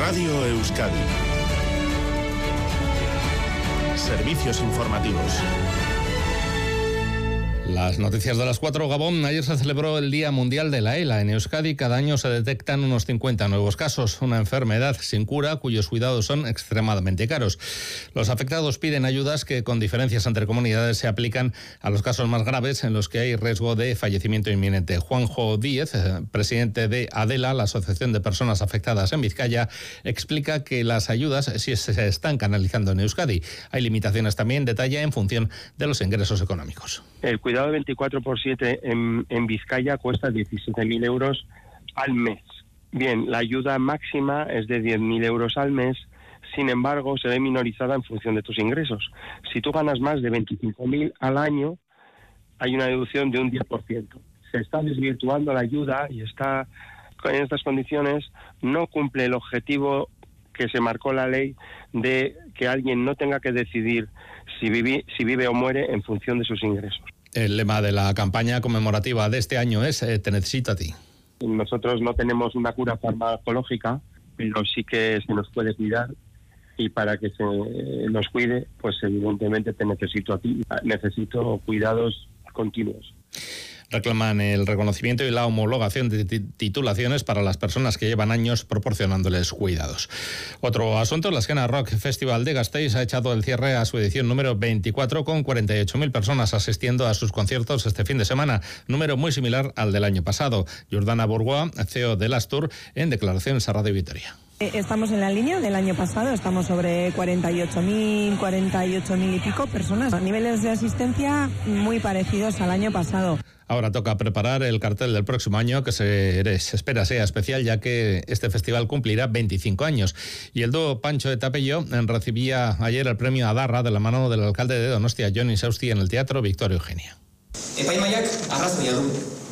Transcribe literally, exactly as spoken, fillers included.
Radio Euskadi. Servicios informativos. Las noticias de las cuatro. Gabón. Ayer se celebró el Día Mundial de la ELA. En Euskadi cada año se detectan unos cincuenta nuevos casos, una enfermedad sin cura cuyos cuidados son extremadamente caros. Los afectados piden ayudas que, con diferencias entre comunidades, se aplican a los casos más graves en los que hay riesgo de fallecimiento inminente. Juanjo Díez, presidente de ADELA, la Asociación de Personas Afectadas en Vizcaya, explica que las ayudas sí se están canalizando en Euskadi. Hay limitaciones también, detalla, en función de los ingresos económicos. El cuidado de veinticuatro por siete en, en Vizcaya cuesta diecisiete mil euros al mes. Bien, la ayuda máxima es de diez mil euros al mes, sin embargo, se ve minorizada en función de tus ingresos. Si tú ganas más de veinticinco mil al año, hay una deducción de un diez por ciento. Se está desvirtuando la ayuda y está, en estas condiciones, no cumple el objetivo que se marcó la ley de que alguien no tenga que decidir si vive, si vive o muere en función de sus ingresos. El lema de la campaña conmemorativa de este año es eh, Te necesito a ti. Nosotros no tenemos una cura farmacológica, pero sí que se nos puede cuidar, y para que se nos cuide, pues evidentemente te necesito a ti. Necesito cuidados continuos. Reclaman el reconocimiento y la homologación de titulaciones para las personas que llevan años proporcionándoles cuidados. Otro asunto, la Escena Rock Festival de Gasteiz ha echado el cierre a su edición número veinticuatro con cuarenta y ocho mil personas asistiendo a sus conciertos este fin de semana, número muy similar al del año pasado. Jordana Bourgois, C E O de Lastur, en declaraciones a Radio Vitoria. Estamos en la línea del año pasado, estamos sobre cuarenta y ocho mil, cuarenta y ocho mil y pico personas. A niveles de asistencia muy parecidos al año pasado. Ahora toca preparar el cartel del próximo año, que se, se espera sea especial, ya que este festival cumplirá veinticinco años. Y el dúo Pancho de Tapello recibía ayer el premio Adarra de la mano del alcalde de Donostia, Jon Insausti, en el Teatro Victoria Eugenia. Epaimaiak arrazoia du.